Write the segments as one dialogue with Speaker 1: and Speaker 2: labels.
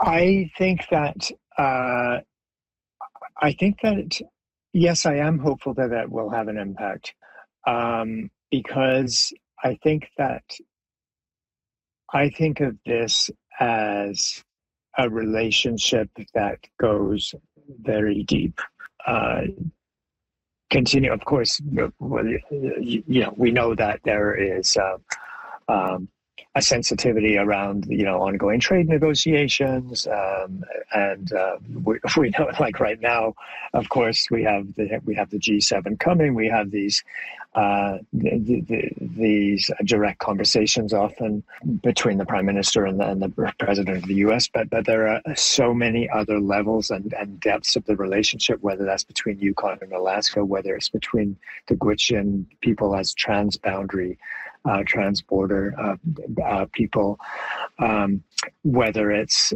Speaker 1: I think that uh, I think that yes, I am hopeful that that will have an impact, because I think that I think of this as a relationship that goes very deep. Uh, Continue, of course. Well, we know that there is um, a sensitivity around ongoing trade negotiations, and we know, like right now, of course, we have the G7 coming. We have these direct conversations often between the prime minister and the president of the U.S. But there are so many other levels and depths of the relationship, whether that's between Yukon and Alaska, whether it's between the Gwich'in people as transboundary, transborder people, whether it's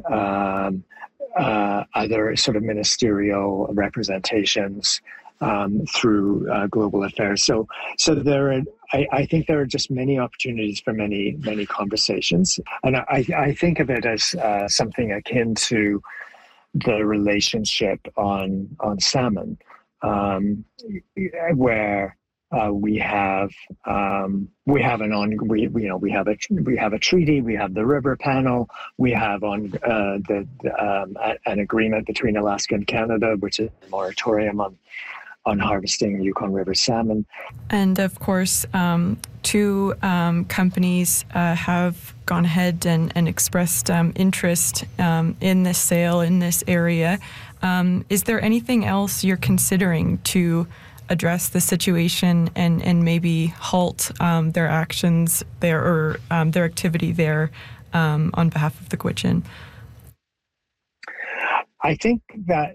Speaker 1: other sort of ministerial representations through global affairs. So there are. I think there are just many opportunities for many conversations, and I think of it as something akin to the relationship on salmon, where we have we have a treaty, we have the river panel, we have an agreement between Alaska and Canada, which is a moratorium on harvesting Yukon River salmon.
Speaker 2: And of course, two companies have gone ahead and expressed interest in this sale in this area. Is there anything else you're considering to address the situation and maybe halt their actions there or their activity there on behalf of the Gwich'in?
Speaker 1: I think that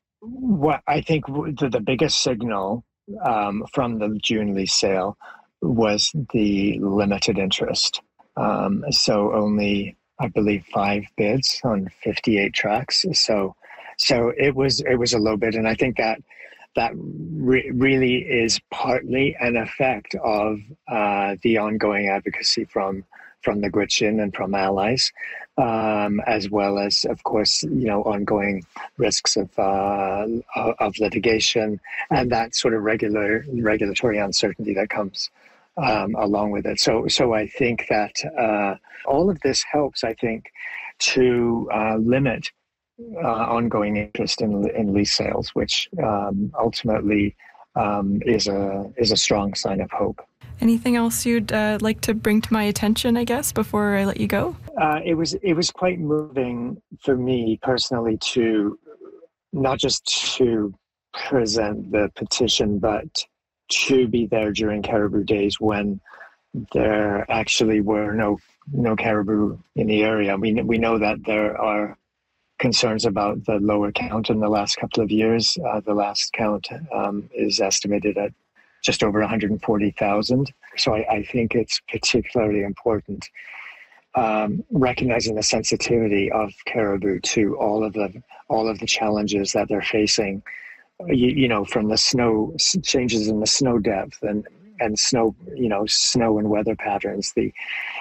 Speaker 1: the biggest signal from the June lease sale was the limited interest. So only, I believe, 5 bids on 58 tracks. So it was a low bid, and I think that really is partly an effect of the ongoing advocacy from the Gwich'in and from allies, as well as, of course, ongoing risks of litigation and that sort of regulatory uncertainty that comes along with it. So I think that all of this helps, I think, to limit ongoing interest in lease sales, which ultimately is a strong sign of hope.
Speaker 2: Anything else you'd like to bring to my attention, I guess, before I let you go?
Speaker 1: It was quite moving for me personally to not just to present the petition, but to be there during Caribou Days when there actually were no caribou in the area. We know that there are concerns about the lower count in the last couple of years. The last count is estimated at just over 140,000. So I think it's particularly important recognizing the sensitivity of caribou to all of the challenges that they're facing. From the snow changes in the snow depth and snow and weather patterns, the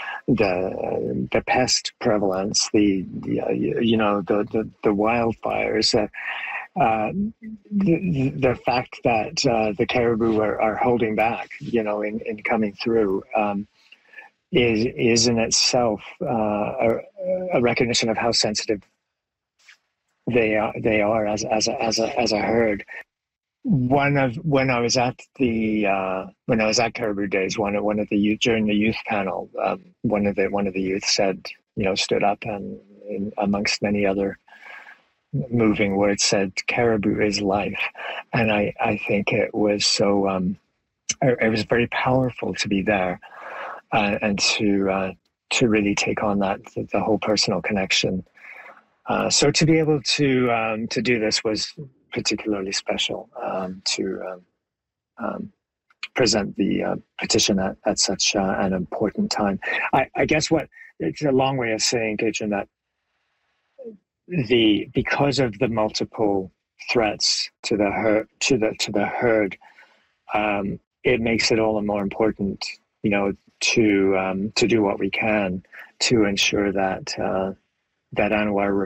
Speaker 1: pest prevalence, the wildfires. The fact that the caribou are holding back, in coming through, is in itself a recognition of how sensitive they are as a herd. When I was at Caribou Days, one of the youth during the youth panel, one of the youth said, stood up and amongst many other moving words said, "Caribou is life," and I think it was so. It was very powerful to be there and to really take on the whole personal connection. So to be able to do this was particularly special, to present the petition at such an important time. I guess it's a long way of saying, Cajun, that because of the multiple threats to the herd, it makes it all the more important, to do what we can to ensure that ANWR